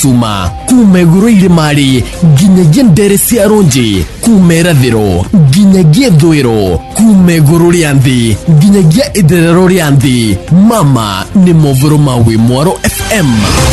cuma kumeguru irimari ginyagia ndere cia runji kumerathiro ginyagia thwiro kumeguru rianthi ginyagia itherero rianthi. Mama ni movoro mawi Mwaro FM.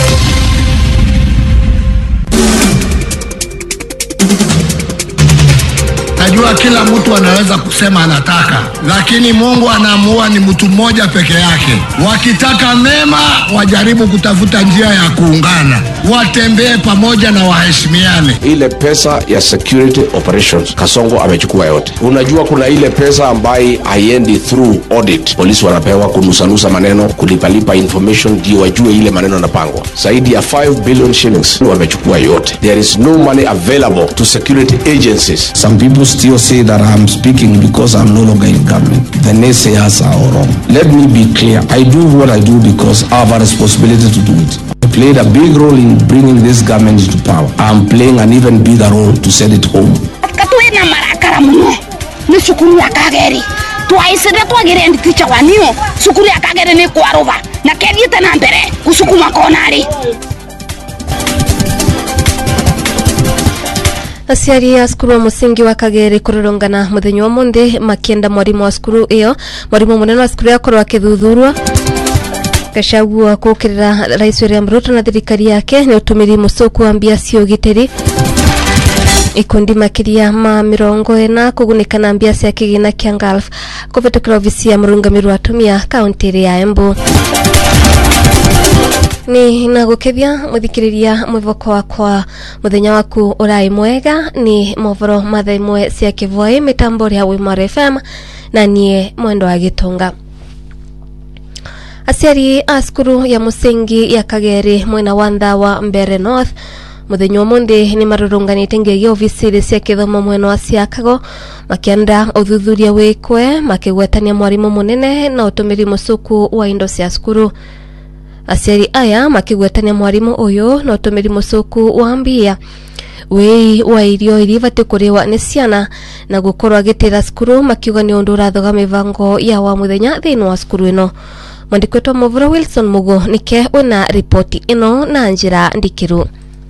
Najua kila mtu anaweza kusema anataka, lakini Mungu anaamua ni mtu mmoja peke yake. Wakitaka mema wajaribu kutafuta njia ya kuungana, watembee pamoja na waheshimiane. Ile pesa ya security operations Kasongo amechukua yote. Unajua kuna ile pesa ambayo haiendi through audit. Polisi wanapewa kunusanusa maneno, kulipalipa information ndio wajue ile maneno yanapangwa. Zaidi ya 5 billion shillings wamechukua yote. There is no money available to security agencies. Some people still say that I'm speaking because I'm no longer in government. The naysayers are all wrong. Let me be clear. I do what I do because I have a responsibility to do it. I played a big role in bringing this government into power. I'm playing an even bigger role to send it home. Katuena marakara muno. Ni sukuru ya Kagere. Twaisire twagire nditicha wanio. Sukuru ya Kagere ni kwarova. Na kegite na mbere kusukuma konari. Asiari ya skuru wa musingi wa Kagere kururungana muthenya wa munde makienda mwarimu wa skuru iyo. Mwarimu munene wa skuru ya korwa kithuthurwa Gachagua kukirira Rais William Ruto na thirikari yake ni utumiri mucoku wa mbia cia ugitiri. Ikundi makiria ma 40 kugunikana mbia cia kigina kia Gulf kuvitukira ofisi ya murungamiru wa atumia kaunti ya Embu. Ni nagukethia muthikiriria mwivoko wakwa muthenya waku urai mwega ni movoro mathaa imwe cia kivoi mitambo ya Mwaro FM na nie mwendo wa Gitunga. Asiari askuru ya musingi ya Kagere mwena wanda wa Mbere North muthenya wa munde ni marurunganite ngegia ofisi cia kithomo mwena wa Siakago makienda uthuthuria wikwe makigwetania mwarimu munene na utumiri mucuku wa indo cia skuru. Asiari aya makigwetania mwarimu uyu na utumiri mucuku wa mbia wei wa irio irivate kuriwa ni ciana na gukorwa agitira skuru makiuga ni undu rathoga mivango ya wa muthenya thiini wa skuru ino. Mwandikweto Movoro Wilson Mugo nike wina ripoti ino na njira ndikiru.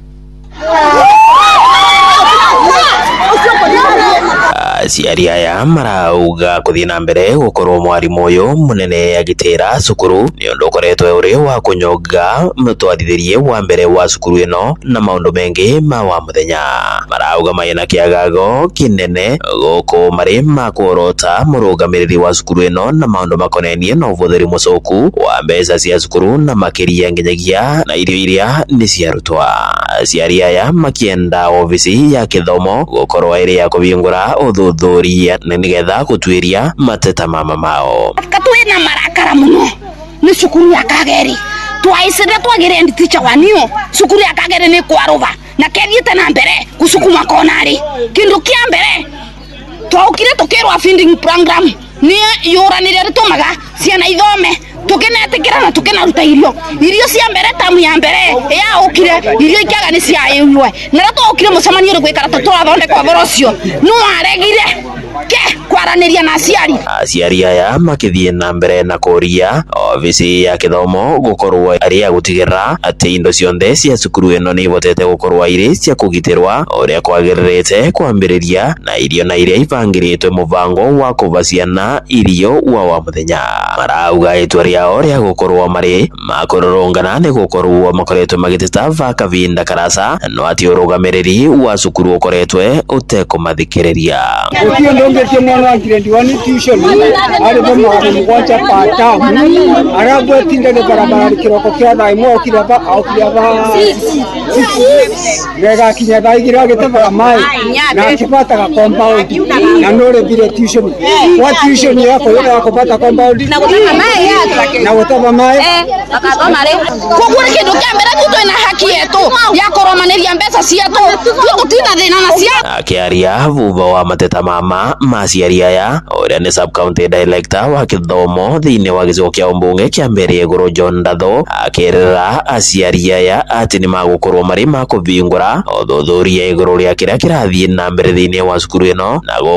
Asiari aya marauga kuthina mbere gukorwo mwarimu uyu munene agitira cukuru ni undu ukoretwe uri wa kunyonga mutwarithirie wa mbere wa cukuru ino na maundu mengi ma wa muthenya. Marauga mayina kiagago kinene guku mari makuorota murugamiriri wa cukuru ino na maundu makonenie na uvuthiri mucoku wa mbeca cia cukuru na makiria nginyagia na irio iria ni ciarutwa. Asiari aya makienda ofisi ya kithomo gukorwo iri ya kubingura uthuthuria na nigetha gutwiria mateta mama mao. Katuena marakara muno ni sukuru ya Kagere. Twaisire twagire nditicha wanio. Sukuru ya Kagere ni kwarova na kegite na mbere kusukuma konari. Kindu kia mbere twaukire tukirwa feeding program ni yuranire ritumaga ciana ithome tukenetikira na tukenaruta irio cia mbere tamu ya mbere ya ukire irio ikiaga ni cia yimwe na rato ukire mucemanio gwikara twathonde kwa borocio no aregire ke kwaraniria na asiari aya makithie na mbere na kuria ofisi ya kithomo gukorwo ari agutigira ati indo cionthe cia cukuru ino ni botete gukorwo iri cia kugitirwa uria kwagiririte kwambiriria na irio na iria ibangiritwe mubango wa kuvaciana irio wa muthenya. Marauga itua riao ria gukorwo mari makororongana ni gukorwo makoretwe magiteta kavinda karasa no ati urugamiriri wa cukuru ukoretwe utekumathikiriria. Ndongetie mwana wa grade 1 tuition alipo mwacha pata arabwe tindele barabara kiroko kia dai mo kiraba au kiraba rega kinya dai gira getaba mai na kipata ka compound na nore bile tuition wa tuition yako yako kupata compound na kutaka mai na kutaka mai akatoma le kugure kindu kiambere tuto ina haki yetu ya koromaneria mbesa cietu tukutina thina na cia akiaria vuva wa mateta mama maciari aya uria ni sub county director wa kithomo thiini wa gicigo kia umbunge kia mbere Goro John Ndatho akirira aciari aya ati ni magukorwo mari makuvingura uthuthuria iguru ria kiria kirathie na mbere thiini wa cukuru ino na